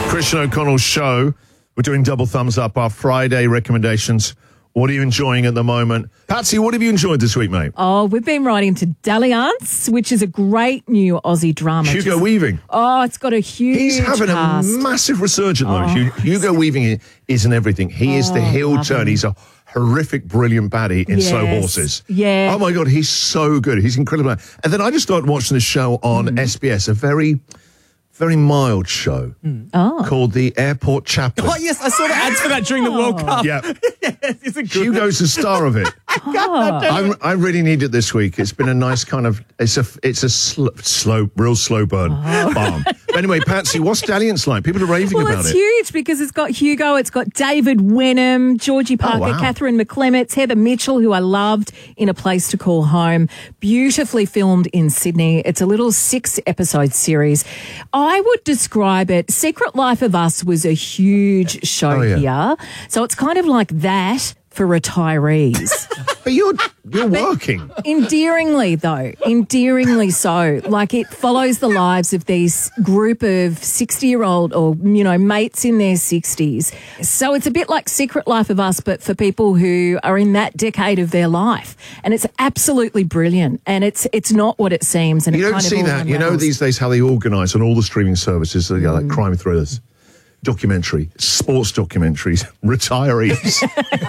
Christian O'Connell Show. We're doing double thumbs up, our Friday recommendations. What are you enjoying at the moment? Patsy, what have you enjoyed this week, mate? Oh, we've been right into Dalliance, which is a great new Aussie drama. Hugo Weaving. Oh, it's got a huge He's having cast. a massive resurgence, though. Hugo Weaving isn't everything. He is the heel turn. He's a horrific, brilliant baddie in Slow Horses. Yeah. Oh, my God, he's so good. He's incredible. And then I just started watching this show on SBS, a very mild show called The Airport Chaplain. Oh, yes, I saw the ads for that during the World Cup. Yeah. Yes, it's a good Hugo's the star of it. I really need it this week. It's been a nice kind of, it's a real slow burn bomb. But anyway, Patsy, what's Dalliance like? People are raving about it's it. huge because it's got Hugo, it's got David Wenham, Georgie Parker, Catherine McClements, Heather Mitchell, who I loved in A Place to Call Home. Beautifully filmed in Sydney. It's a little 6-episode series. I would describe it, Secret Life of Us was a huge show here. So it's kind of like that for retirees. But you're working. Endearingly, though. Endearingly so. Like, it follows the lives of these group of 60-year-old or, mates in their 60s. So it's a bit like Secret Life of Us, but for people who are in that decade of their life. And it's absolutely brilliant. And it's not what it seems. And you don't see that. You know these days how they organise on all the streaming services, like crime thrillers, documentary, sports documentaries, retirees,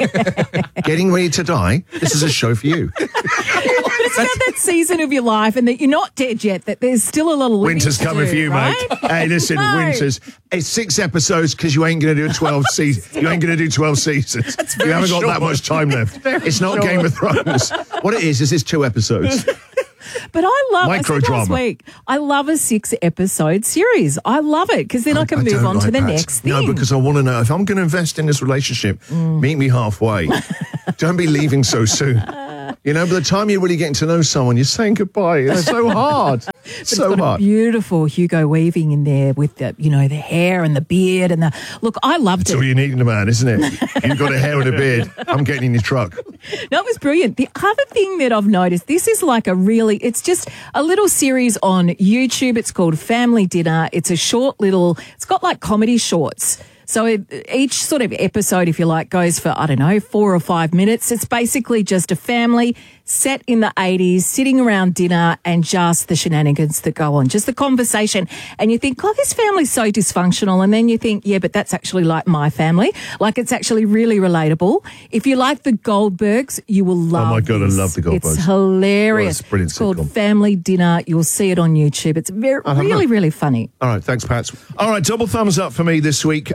getting ready to die. This is a show for you. It's about that season of your life and that you're not dead yet, that there's still a lot of living Winter's to coming do, for you, right? mate. Hey, listen, Winter's. It's 6 episodes because you ain't going to do 12 seasons. You ain't going to do 12 seasons. You haven't got that much time left. It's not Game of Thrones. What it is it's 2 episodes. But I said Microdrama. last week, I love a 6-episode series. I love it because then I can move on to the next thing. No, because I want to know, if I'm going to invest in this relationship, meet me halfway. Don't be leaving so soon. By the time you're really getting to know someone, you're saying goodbye. It's so hard. So hard. Beautiful Hugo Weaving in there with the, the hair and the beard and the... Look, I loved That's it. all you need in a man, isn't it? You've got a hair and a beard. I'm getting in your truck. No, it was brilliant. The other thing that I've noticed, this is like it's just a little series on YouTube. It's called Family Dinner. It's a short little... It's got like comedy shorts. So each sort of episode, if you like, goes for, 4 or 5 minutes. It's basically just a family set in the 80s, sitting around dinner and just the shenanigans that go on, just the conversation. And you think, this family's so dysfunctional. And then you think, yeah, but that's actually like my family. Like, it's actually really relatable. If you like the Goldbergs, you will love Oh, my God, this. I love the Goldbergs. It's hilarious. Well, it's brilliant It's called sitcom. Family Dinner. You'll see it on YouTube. It's really, really funny. All right, thanks, Pats. All right, double thumbs up for me this week.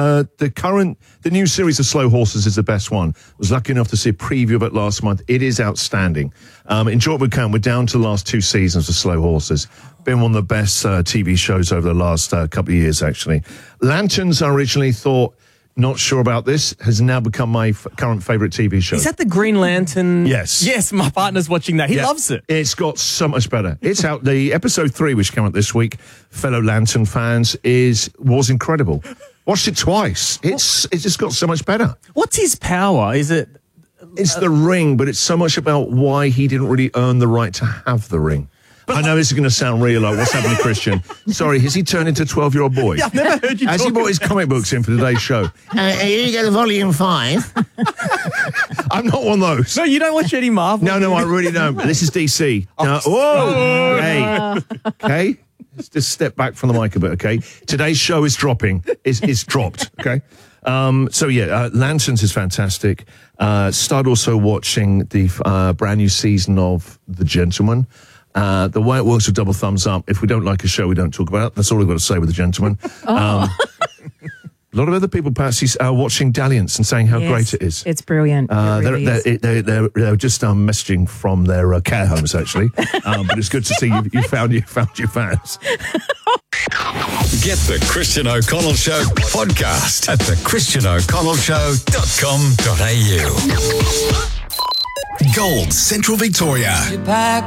The new series of Slow Horses is the best one. I was lucky enough to see a preview of it last month. It is outstanding. Enjoy what we can. We're down to the last 2 seasons of Slow Horses. Been one of the best TV shows over the last couple of years, actually. Lanterns, I originally thought, not sure about this, has now become my current favourite TV show. Is that the Green Lantern? Yes. Yes, my partner's watching that. He loves it. It's got so much better. It's out. The episode 3, which came out this week, fellow Lantern fans, was incredible. Watched it twice. It's just got so much better. What's his power? Is it... It's the ring, but it's so much about why he didn't really earn the right to have the ring. I know this is going to sound real, like, what's happening to Christian? Sorry, has he turned into a 12-year-old boy? Yeah, I've never heard you Has he brought his comic books in for today's show? Here you go, volume 5. I'm not one of those. No, you don't watch any Marvel? No, I really don't. But this is DC. Whoa! Hey. Okay? Let's just step back from the mic a bit, okay? Today's show is dropping. It's dropped, okay? Lanterns is fantastic. Started also watching the brand new season of The Gentleman. The way it works with double thumbs up, if we don't like a show, we don't talk about it. That's all I've got to say with The Gentleman. A lot of other people, Patsy, are watching Dalliance and saying how great it is. It's brilliant. They're just messaging from their care homes, actually. But it's good to see you found your fans. Get the Christian O'Connell Show podcast at thechristianoconnellshow.com.au. Gold Central Victoria.